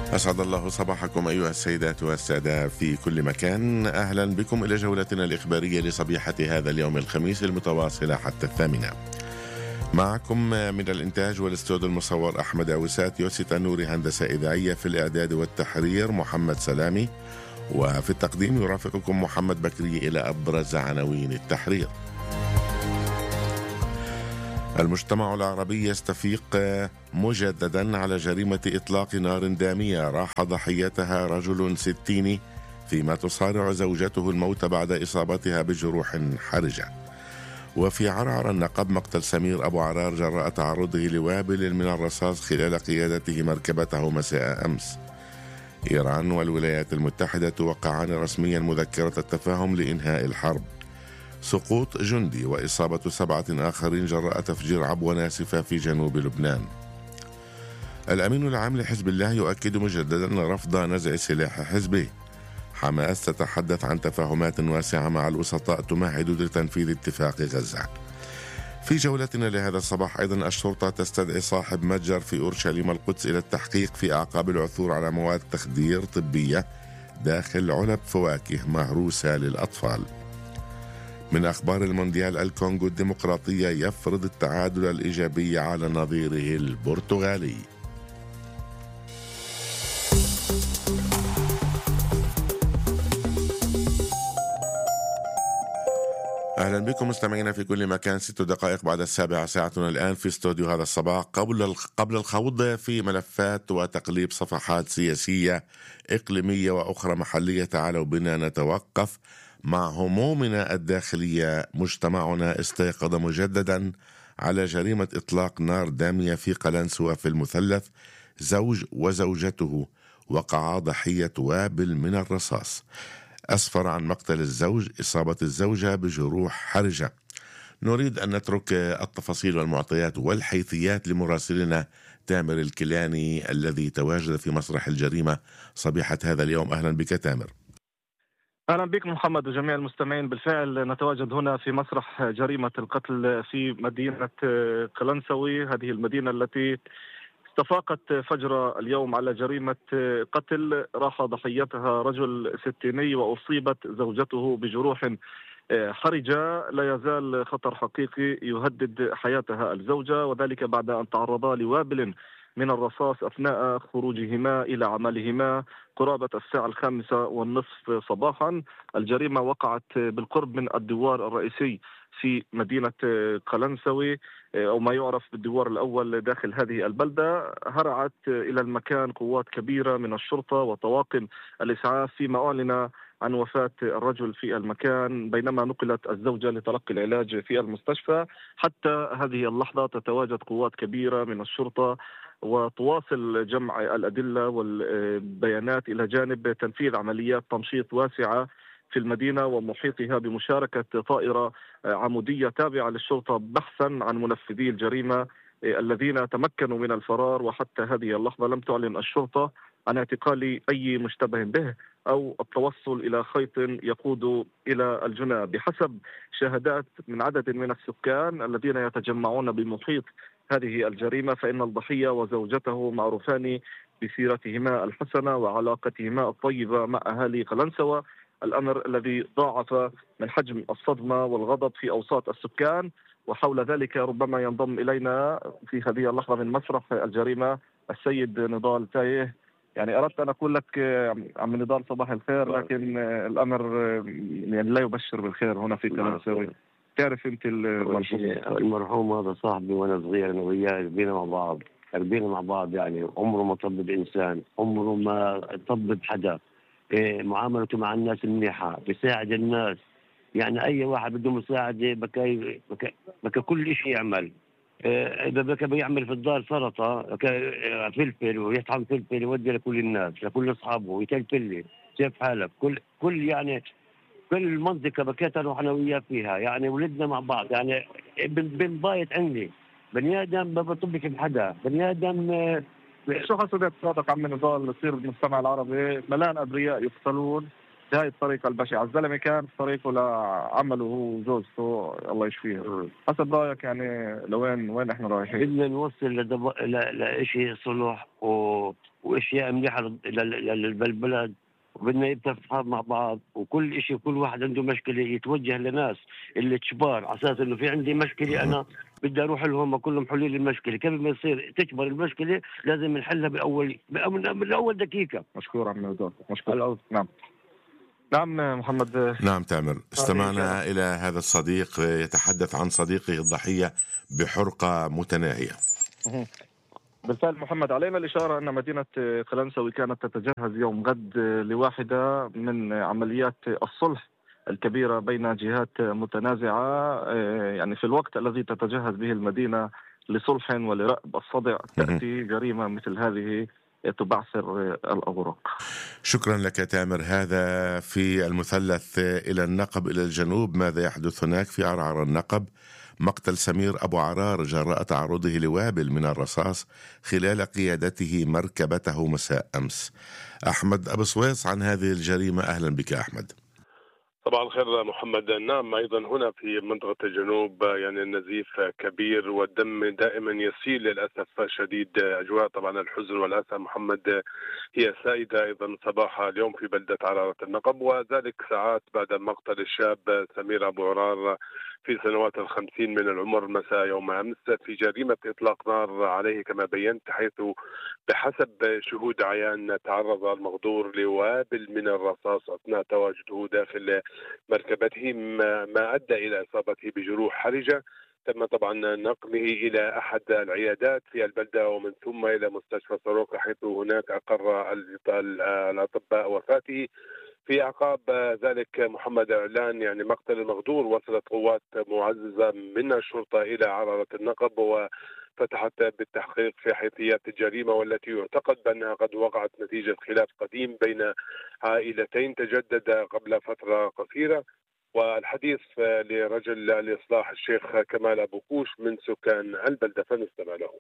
أسعد الله صباحكم أيها السيدات والسادة في كل مكان. أهلا بكم إلى جولتنا الإخبارية لصبيحة هذا اليوم الخميس المتواصلة حتى 8. معكم من الإنتاج والاستوديو المصور أحمد أوسات، يوسي تنوري هندسة إذاعية، في الإعداد والتحرير محمد سلامي، وفي التقديم يرافقكم محمد بكري إلى أبرز عناوين التحرير. المجتمع العربي يستفيق مجددا على جريمة إطلاق نار دامية راح ضحيتها رجل 60 فيما تصارع زوجته الموت بعد إصابتها بجروح حرجة. وفي عرعر النقب مقتل سمير أبو عرار جراء تعرضه لوابل من الرصاص خلال قيادته مركبته مساء أمس. إيران والولايات المتحدة توقعان رسميا مذكرة التفاهم لإنهاء الحرب. سقوط جندي وإصابة 7 آخرين جراء تفجير عبوة ناسفة في جنوب لبنان. الأمين العام لحزب الله يؤكد مجددا رفض نزع سلاح حزبه. حماس تتحدث عن تفاهمات واسعة مع الوسطاء تمهد لتنفيذ اتفاق غزة. في جولتنا لهذا الصباح أيضا الشرطة تستدعي صاحب متجر في أورشليم القدس إلى التحقيق في أعقاب العثور على مواد تخدير طبية داخل علب فواكه مهروسة للأطفال. من أخبار المونديال، الكونغو الديمقراطية يفرض التعادل الإيجابي على نظيره البرتغالي. أهلا بكم مستمعينا في كل مكان. 6 دقائق بعد 7 ساعتنا الآن في استوديو هذا الصباح. قبل الخوض في ملفات وتقليب صفحات سياسية إقليمية وأخرى محلية، تعالوا بنا نتوقف مع همومنا الداخلية. مجتمعنا استيقظ مجددا على جريمة إطلاق نار دامية في قلنسوة في المثلث. زوج وزوجته وقعا ضحية وابل من الرصاص. أسفر عن مقتل الزوج، إصابة الزوجة بجروح حرجة. نريد أن نترك التفاصيل والمعطيات والحيثيات لمراسلنا تامر الكيلاني الذي تواجد في مسرح الجريمة صبيحة هذا اليوم. أهلا بك تامر. أهلا بك محمد وجميع المستمعين. بالفعل نتواجد هنا في مسرح جريمة القتل في مدينة قلنسوي، هذه المدينة التي استفاقت فجر اليوم على جريمة قتل راح ضحيتها رجل 60 وأصيبت زوجته بجروح حرجة. لا يزال خطر حقيقي يهدد حياتها الزوجة، وذلك بعد أن تعرضا لوابل من الرصاص أثناء خروجهما إلى عملهما قرابة الساعة 5:30 صباحا. الجريمة وقعت بالقرب من الدوار الرئيسي في مدينة قلنسوي، أو ما يعرف بالدوار الأول داخل هذه البلدة. هرعت إلى المكان قوات كبيرة من الشرطة وطواقم الإسعاف، فيما أعلن عن وفاة الرجل في المكان بينما نقلت الزوجة لتلقي العلاج في المستشفى. حتى هذه اللحظة تتواجد قوات كبيرة من الشرطة وتواصل جمع الأدلة والبيانات إلى جانب تنفيذ عمليات تمشيط واسعة في المدينة ومحيطها بمشاركة طائرة عمودية تابعة للشرطة بحثا عن منفذي الجريمة الذين تمكنوا من الفرار. وحتى هذه اللحظة لم تعلن الشرطة عن اعتقال أي مشتبه به أو التوصل إلى خيط يقود إلى الجنى. بحسب شهادات من عدد من السكان الذين يتجمعون بمحيط هذه الجريمة، فإن الضحية وزوجته معروفان بسيرتهما الحسنة وعلاقتهما الطيبة مع أهالي قلنسوة، الأمر الذي ضاعف من حجم الصدمة والغضب في أوساط السكان. وحول ذلك ربما ينضم إلينا في هذه اللحظة من مسرح الجريمة السيد نضال تايه. يعني أردت أن أقول لك عم نضال صباح الخير، لكن الأمر يعني لا يبشر بالخير هنا في قلنسوي. تعرف أنت المرحوم هذا صاحبي وأنا صغير، أنا وياه ربينا مع بعض يعني عمره ما طبب إنسان، عمره ما طبب حدا. معاملته مع الناس منيحة، بيساعد الناس، يعني أي واحد بده مساعدة بكى كل شيء يعمل. إذا بكى بيعمل في الدار سلطة فلفل ويطحن فلفل يودي لكل الناس لكل أصحابه ويتلفل لي كيف حالك. كل يعني كل المنطقة بكيتها نروح أنا وياه فيها، يعني ولدنا مع بعض، يعني بنبايت عندي بني آدم ما بطبش بحدا، بني آدم. شو حسب صادق عم نضال يصير بالمجتمع العربي؟ ملان أبرياء يقتلون هاي الطريقة البشعة. الزلمة كان في طريقه لعمله هو وزوجته الله يشفيها. حسب رأيك يعني وين احنا رايحين؟ بدنا نوصل لشيء صلح واشياء مليحة للبلد، وبدنا يتفق مع بعض، وكل شيء كل واحد عنده مشكلة يتوجه لناس اللي كبار، على اساس انه في عندي مشكلة انا بدي اروح لهم كلهم حلول المشكلة. كيف ما يصير تكبر المشكلة لازم نحلها من اول دقيقة. مشكور عم دور. مشكور. نعم محمد. نعم تامر، استمعنا إلى هذا الصديق يتحدث عن صديقه الضحية بحرقة متناهية. بالفعل محمد، علينا الإشارة أن مدينة قلنسوي كانت تتجهز يوم غد لواحدة من عمليات الصلح الكبيرة بين جهات متنازعة. يعني في الوقت الذي تتجهز به المدينة لصلح ولرأب الصدع تأتي جريمة مثل هذه تبعثر الأوراق. شكرا لك تامر. هذا في المثلث إلى النقب إلى الجنوب. ماذا يحدث هناك في عرعر النقب؟ مقتل سمير أبو عرار جراء تعرضه لوابل من الرصاص خلال قيادته مركبته مساء أمس. أحمد أبو سويس عن هذه الجريمة، أهلا بك أحمد. صباح الخير محمد. نعم، أيضا هنا في منطقة الجنوب يعني النزيف كبير والدم دائما يسيل للأسف شديد. أجواء طبعا الحزن والأسى محمد هي سائدة أيضا صباح اليوم في بلدة عرعرة النقب، وذلك ساعات بعد مقتل الشاب سمير أبو عرار في سنوات 50 من العمر مساء يوم أمس في جريمة إطلاق نار عليه كما بينت، حيث بحسب شهود عيان تعرض المغدور لوابل من الرصاص أثناء تواجده داخل مركبته، ما أدى إلى إصابته بجروح حرجة. تم طبعا نقله إلى أحد العيادات في البلدة ومن ثم إلى مستشفى سوروكا، حيث هناك أقر الأطباء وفاته. في أعقاب ذلك محمد إعلان يعني مقتل المغدور، وصلت قوات معززة من الشرطة إلى عرعرة النقب وفتحت بالتحقيق في حيثيات الجريمة، والتي يعتقد بأنها قد وقعت نتيجة خلاف قديم بين عائلتين تجدد قبل فترة قصيرة. والحديث لرجل الإصلاح الشيخ كمال أبو كوش من سكان البلدة، فنستمع له.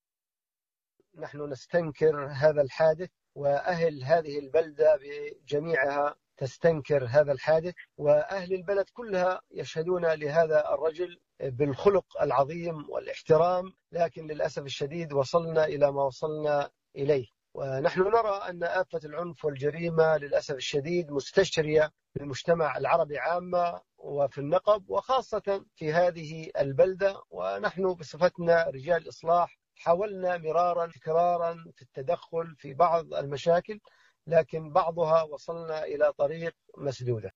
نحن نستنكر هذا الحادث، وأهل هذه البلدة بجميعها تستنكر هذا الحادث، وأهل البلد كلها يشهدون لهذا الرجل بالخلق العظيم والاحترام، لكن للأسف الشديد وصلنا إلى ما وصلنا إليه. ونحن نرى أن آفة العنف والجريمة للأسف الشديد مستشرية في المجتمع العربي عامة وفي النقب وخاصة في هذه البلدة. ونحن بصفتنا رجال إصلاح حاولنا مرارا تكرارا في التدخل في بعض المشاكل، لكن بعضها وصلنا إلى طريق مسدودة.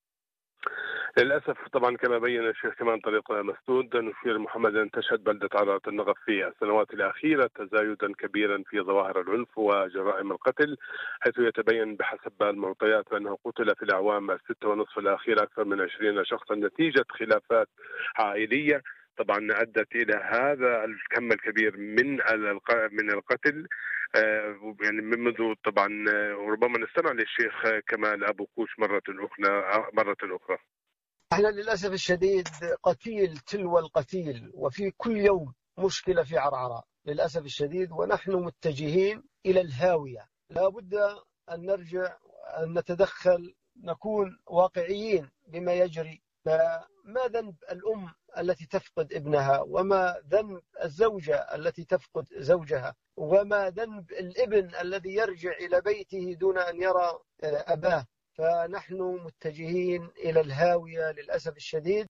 للأسف طبعا كما بين الشيخ كمان طريق مسدود. نشير محمد أن تشهد بلدة عرعرة النقب في السنوات الأخيرة تزايدا كبيرا في ظواهر العنف وجرائم القتل، حيث يتبين بحسب المعطيات بأنه قتل في الأعوام 6.5 الأخيرة أكثر من 20 شخصا نتيجة خلافات عائلية طبعا أدت إلى هذا الكم الكبير من القتل. يعني منذ طبعا وربما نستمع للشيخ كمال أبو كوش مرة أخرى. احنا للأسف الشديد قتيل تلو القتيل، وفي كل يوم مشكلة في عرعرة للأسف الشديد، ونحن متجهين إلى الهاوية. لا بد أن نرجع، أن نتدخل، نكون واقعيين بما يجري. ما ذنب الأم التي تفقد ابنها، وما ذنب الزوجة التي تفقد زوجها، وما ذنب الابن الذي يرجع إلى بيته دون أن يرى أباه. فنحن متجهين إلى الهاوية للأسف الشديد.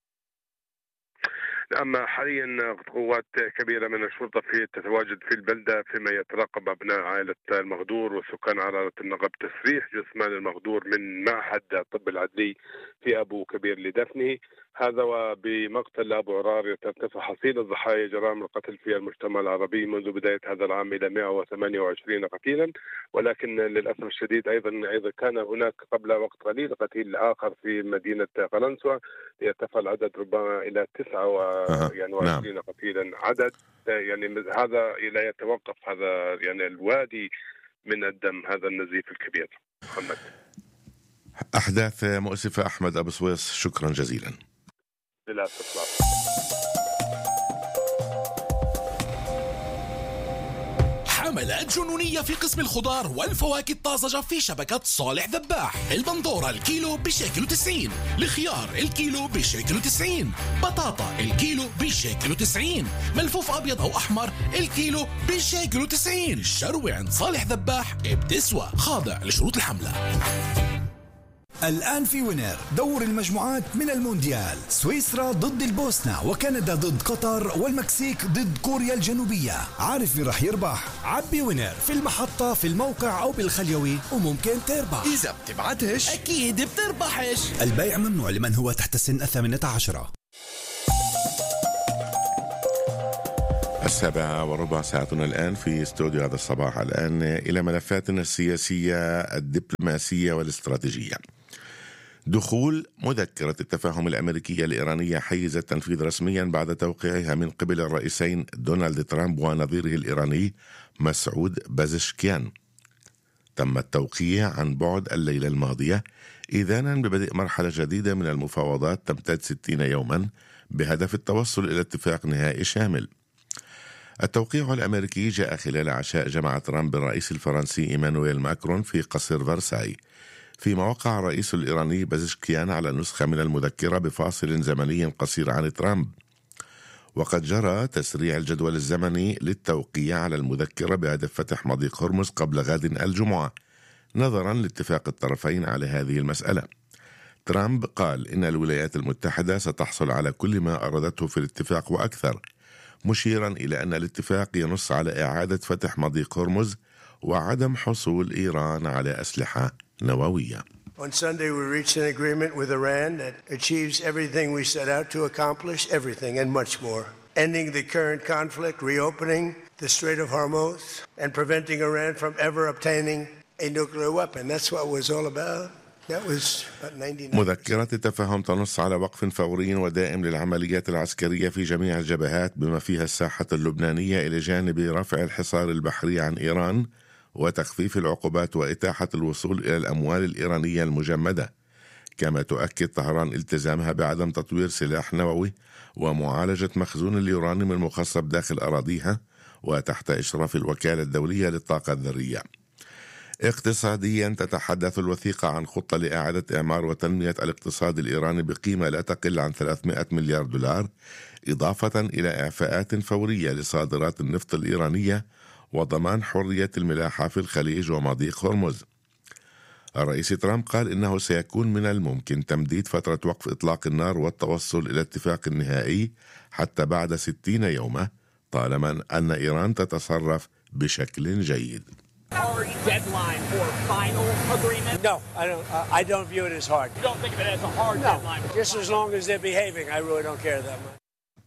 أما حاليا قوات كبيرة من الشرطة تتواجد في البلدة فيما يترقب أبناء عائلة المغدور وسكان عرعرة النقب تسريح جثمان المغدور من معهد الطب العدلي في أبو كبير لدفنه. هذا وبمقتل أبو عرار ترتفع حصيلة الضحايا جرائم القتل في المجتمع العربي منذ بداية هذا العام إلى 128 قتيلا، ولكن للأسف الشديد أيضا كان هناك قبل وقت قليل قتيل آخر في مدينة قلنسوة يرتفع العدد ربما إلى 29 قتيلا. عدد يعني هذا لا يتوقف، هذا يعني الوادي من الدم، هذا النزيف الكبير. محمد، أحداث مؤسفة. أحمد أبو سويس، شكرا جزيلا. للأسف. حملات جنونية في قسم الخضار والفواكه الطازجة في شبكة صالح ذباح. البندورة الكيلو بشيكل 90، الخيار الكيلو بشيكل 90، بطاطا الكيلو بشيكل 90، ملفوف أبيض أو أحمر الكيلو بشيكل 90. الشروة عند صالح ذباح بتسوى، خاضع لشروط الحملة. الآن في وينر دور المجموعات من المونديال، سويسرا ضد البوسنة، وكندا ضد قطر، والمكسيك ضد كوريا الجنوبية. عارف مين رح يربح؟ عبي وينر في المحطة، في الموقع أو بالخليوي، وممكن تربح. إذا بتبعتش أكيد بتربحش. البيع ممنوع لمن هو تحت سن 18. 7:15 ساعتنا الآن في استوديو هذا الصباح. الآن إلى ملفاتنا السياسية الدبلوماسية والاستراتيجية. دخول مذكرة التفاهم الأمريكية الإيرانية حيز التنفيذ رسميا بعد توقيعها من قبل الرئيسين دونالد ترامب ونظيره الإيراني مسعود بازشكيان. تم التوقيع عن بعد الليلة الماضية إذانا ببدء مرحلة جديدة من المفاوضات تمتد 60 يوما بهدف التوصل إلى اتفاق نهائي شامل. التوقيع الأمريكي جاء خلال عشاء جمع ترامب بالرئيس الفرنسي إيمانويل ماكرون في قصر فرساي، فيما وقع الرئيس الإيراني بازشكيان على نسخة من المذكرة بفاصل زمني قصير عن ترامب. وقد جرى تسريع الجدول الزمني للتوقيع على المذكرة بهدف فتح مضيق هرمز قبل غد الجمعة نظرا لاتفاق الطرفين على هذه المسألة. ترامب قال إن الولايات المتحدة ستحصل على كل ما أرادته في الاتفاق وأكثر، مشيرا إلى أن الاتفاق ينص على إعادة فتح مضيق هرمز وعدم حصول إيران على أسلحة نووية. On Sunday we reached an agreement with Iran that achieves everything we set out to accomplish, everything and much more. Ending the current conflict, reopening the Strait of Hormuz, and preventing Iran from ever obtaining a nuclear weapon. That's what it was all about. مذكرة التفاهم تنص على وقف فوري ودائم للعمليات العسكرية في جميع الجبهات بما فيها الساحة اللبنانية، إلى جانب رفع الحصار البحري عن إيران وتخفيف العقوبات وإتاحة الوصول إلى الأموال الإيرانية المجمدة. كما تؤكد طهران التزامها بعدم تطوير سلاح نووي ومعالجة مخزون اليورانيوم المخصب داخل أراضيها وتحت إشراف الوكالة الدولية للطاقة الذرية. اقتصاديا تتحدث الوثيقة عن خطة لإعادة إعمار وتنمية الاقتصاد الإيراني بقيمة لا تقل عن 300 مليار دولار، إضافة إلى إعفاءات فورية لصادرات النفط الإيرانية وضمان حرية الملاحة في الخليج ومضيق هرمز. الرئيس ترامب قال إنه سيكون من الممكن تمديد فترة وقف إطلاق النار والتوصل إلى اتفاق نهائي حتى بعد 60 يوما طالما أن إيران تتصرف بشكل جيد. Deadline for final agreement? No, I don't view it as hard. You don't think of it as a hard deadline? Just as long as they're behaving, I really don't care that much.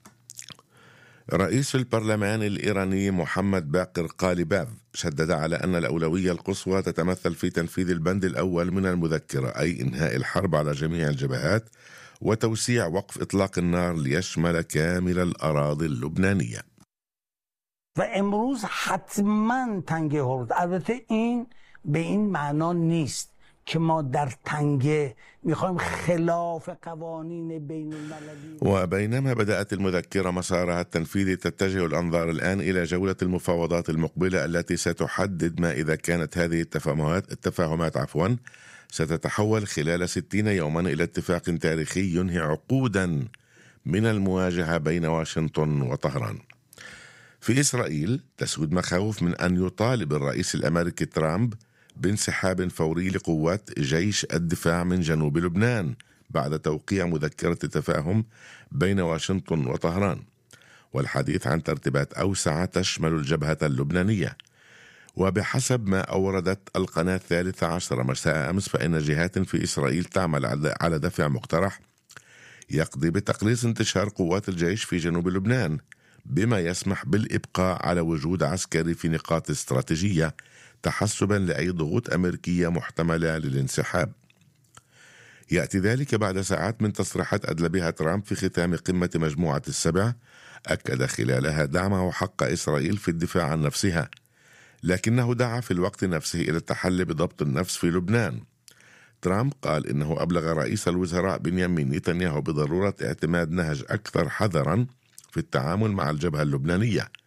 رئيس البرلمان الإيراني محمد باقر قالباف شدد على أن الأولوية القصوى تتمثل في تنفيذ البند الأول من المذكرة، أي إنهاء الحرب على جميع الجبهات وتوسيع وقف إطلاق النار ليشمل كامل الأراضي اللبنانية. و امروز حتما تنگه هرمز، البته این به این معنا نیست که ما در تنگه میخوایم خلاف قوانین بین المللی. وبينما بدأت المذكرة مسارها التنفيذي تتجه الأنظار الآن إلى جولة المفاوضات المقبلة التي ستحدد ما إذا كانت هذه التفاهمات ستتحول خلال 60 يوما إلى اتفاق تاريخي ينهي عقودا من المواجهة بين واشنطن وطهران. في إسرائيل تسود مخاوف من أن يطالب الرئيس الأمريكي ترامب بانسحاب فوري لقوات جيش الدفاع من جنوب لبنان بعد توقيع مذكرة التفاهم بين واشنطن وطهران، والحديث عن ترتيبات أوسع تشمل الجبهة اللبنانية. وبحسب ما أوردت القناة 13 مساء أمس فإن جهات في إسرائيل تعمل على دفع مقترح يقضي بتقليص انتشار قوات الجيش في جنوب لبنان بما يسمح بالإبقاء على وجود عسكري في نقاط استراتيجية تحسبا لأي ضغوط أمريكية محتملة للانسحاب. يأتي ذلك بعد ساعات من تصريحات أدلى بها ترامب في ختام قمة مجموعة السبع أكد خلالها دعمه حق إسرائيل في الدفاع عن نفسها، لكنه دعا في الوقت نفسه إلى التحلي بضبط النفس في لبنان. ترامب قال إنه أبلغ رئيس الوزراء بنيامين نتنياهو بضرورة اعتماد نهج أكثر حذرا في التعامل مع الجبهة اللبنانية،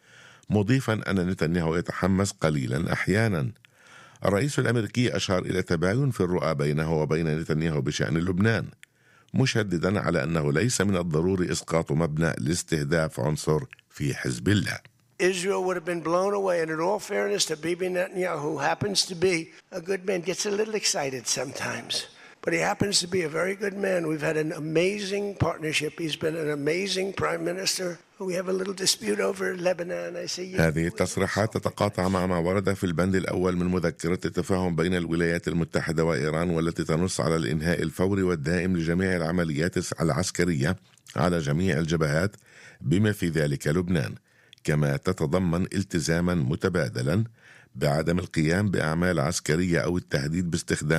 مضيفا أن نتنياهو يتحمس قليلا أحيانا. الرئيس الأمريكي أشار إلى تباين في الرؤى بينه وبين نتنياهو بشأن لبنان، مشددا على أنه ليس من الضروري إسقاط مبنى لاستهداف عنصر في حزب الله. Israel would have been blown away, and in all fairness to Bibi Netanyahu, who happens to be a good man, gets a little excited sometimes, but he happens to be a very good man. We've had an amazing partnership. He's been an amazing prime minister. We have a little dispute over Lebanon. I say هذه التصريحات تتقاطع مع ما ورد في البند الأول من مذكرة التفاهم بين الولايات المتحدة وإيران، والتي تنص على الإنهاء الفوري والدائم لجميع العمليات العسكرية على جميع الجبهات بما في ذلك لبنان، كما تتضمن التزاما متبادلا بعدم القيام بأعمال عسكرية أو التهديد باستخدام